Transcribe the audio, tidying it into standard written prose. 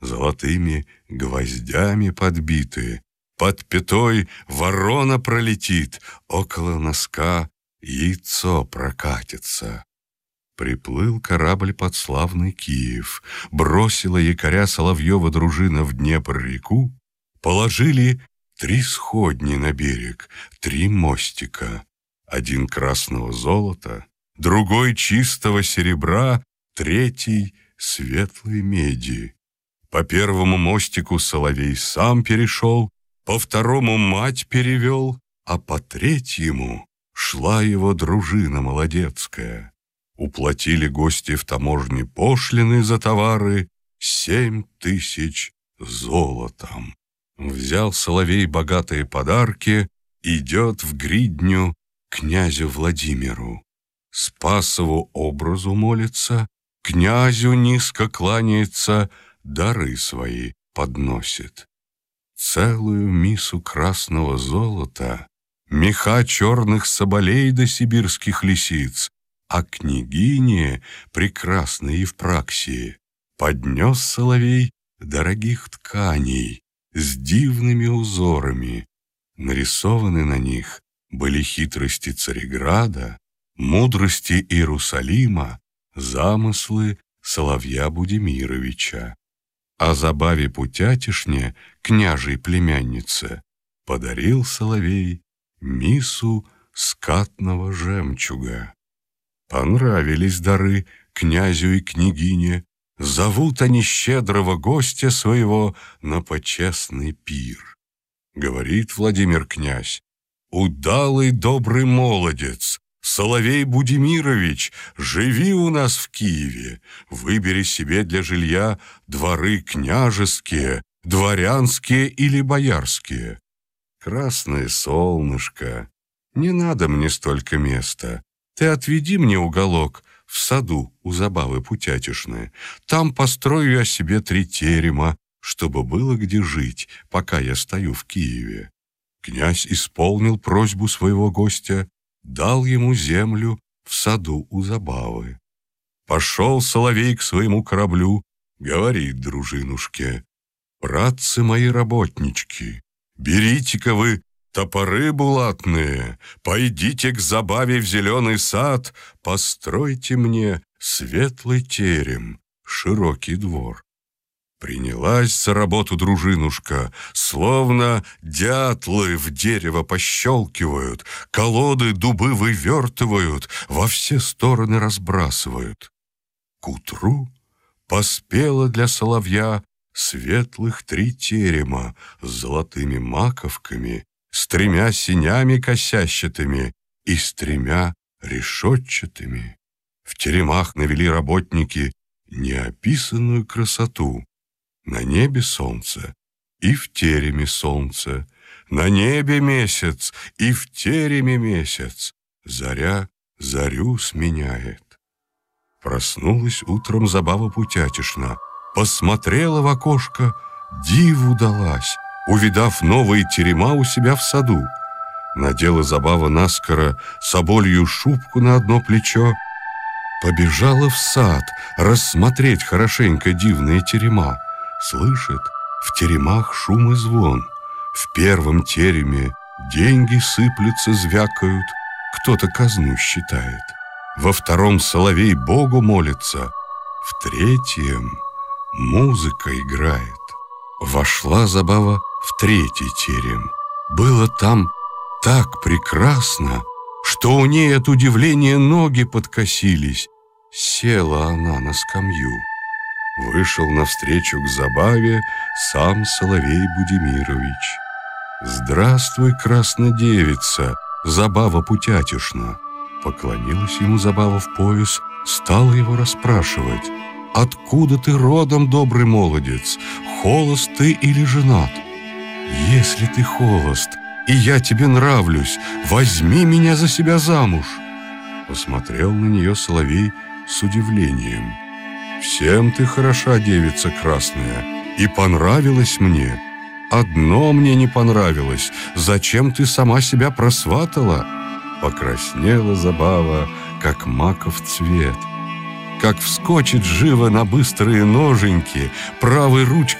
золотыми гвоздями подбиты. Под пятой ворона пролетит, около носка яйцо прокатится. Приплыл корабль под славный Киев, бросила якоря Соловьева дружина в Днепр-реку, положили 3 сходни на берег, 3 мостика, один красного золота, другой чистого серебра, третий светлой меди. По первому мостику Соловей сам перешел, по второму мать перевел, а по третьему шла его дружина молодецкая. Уплатили гости в таможне пошлины за товары 7000 золотом. Взял Соловей богатые подарки, идет в гридню князю Владимиру. Спасову образу молится, князю низко кланяется, дары свои подносит. Целую мису красного золота, меха черных соболей до сибирских лисиц, а княгине прекрасной Евпраксии поднес Соловей дорогих тканей с дивными узорами. Нарисованы на них были хитрости Цареграда, мудрости Иерусалима, замыслы Соловья Будимировича. О забаве Путятишне, княжей племяннице, подарил Соловей мису скатного жемчуга. Понравились дары князю и княгине, зовут они щедрого гостя своего на почестный пир. Говорит Владимир князь: «Удалый добрый молодец, Соловей Будимирович, живи у нас в Киеве, выбери себе для жилья дворы княжеские, дворянские или боярские. Красное солнышко, не надо мне столько места. Ты отведи мне уголок в саду у забавы Путятишны. Там построю я себе 3 терема, чтобы было где жить, пока я стою в Киеве». Князь исполнил просьбу своего гостя, дал ему землю в саду у забавы. Пошел Соловей к своему кораблю, говорит дружинушке: «Братцы мои работнички, берите-ка вы топоры булатные, пойдите к забаве в зеленый сад, постройте мне светлый терем, широкий двор». Принялась за работу дружинушка, словно дятлы в дерево пощелкивают, колоды дубы вывертывают, во все стороны разбрасывают. К утру поспела для Соловья светлых 3 терема с золотыми маковками, с 3 синями косящатыми и с 3 решетчатыми. В теремах навели работники неописанную красоту. На небе солнце, и в тереме солнце, на небе месяц, и в тереме месяц. Заря зарю сменяет. Проснулась утром забава Путятишна, посмотрела в окошко, диву далась, увидав новые терема у себя в саду. Надела забава наскоро соболью шубку на одно плечо, побежала в сад рассмотреть хорошенько дивные терема. Слышит, в теремах шум и звон. В первом тереме деньги сыплются, звякают, кто-то казну считает. Во втором Соловей Богу молится, в третьем музыка играет. Вошла забава в 3-й терем. Было там так прекрасно, что у ней от удивления ноги подкосились. Села она на скамью. Вышел навстречу к забаве сам Соловей Будимирович. «Здравствуй, краснодевица, забава Путятишна!» Поклонилась ему забава в пояс, стала его расспрашивать: «Откуда ты родом, добрый молодец? Холост ты или женат? Если ты холост, и я тебе нравлюсь, возьми меня за себя замуж!» Посмотрел на нее Соловей с удивлением. «Всем ты хороша, девица красная, и понравилась мне. Одно мне не понравилось: зачем ты сама себя просватала?» Покраснела забава, как маков цвет. Как вскочит живо на быстрые ноженьки, правой ручкой